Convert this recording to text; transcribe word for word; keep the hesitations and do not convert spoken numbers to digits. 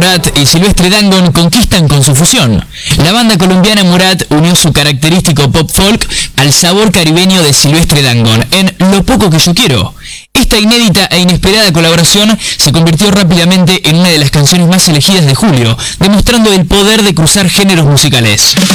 Morat y Silvestre Dangond conquistan con su fusión. La banda colombiana Morat unió su característico pop folk al sabor caribeño de Silvestre Dangond en Lo poco que yo quiero. Esta inédita e inesperada colaboración se convirtió rápidamente en una de las canciones más elegidas de julio, demostrando el poder de cruzar géneros musicales.